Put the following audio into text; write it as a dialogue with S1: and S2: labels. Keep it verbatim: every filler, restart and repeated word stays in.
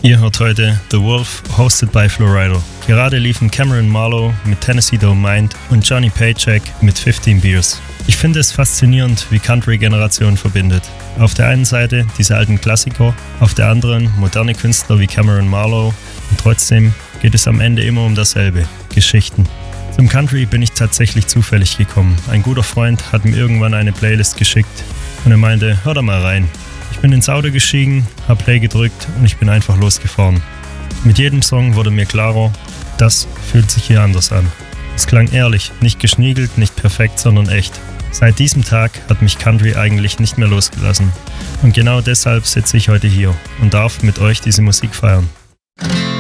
S1: Ihr hört heute The Wolf, hosted by Flowrider. Gerade liefen Cameron Marlowe mit Tennessee Don't Mind und Johnny Paycheck mit fifteen Beers. Ich finde es faszinierend, wie Country Generationen verbindet. Auf der einen Seite diese alten Klassiker, auf der anderen moderne Künstler wie Cameron Marlowe und trotzdem geht es am Ende immer um dasselbe, Geschichten. Zum Country bin ich tatsächlich zufällig gekommen. Ein guter Freund hat mir irgendwann eine Playlist geschickt und er meinte, hör da mal rein. Ich bin ins Auto gestiegen, hab Play gedrückt und ich bin einfach losgefahren. Mit jedem Song wurde mir klarer, das fühlt sich hier anders an. Es klang ehrlich, nicht geschniegelt, nicht perfekt, sondern echt. Seit diesem Tag hat mich Country eigentlich nicht mehr losgelassen. Und genau deshalb sitze ich heute hier und darf mit euch diese Musik feiern.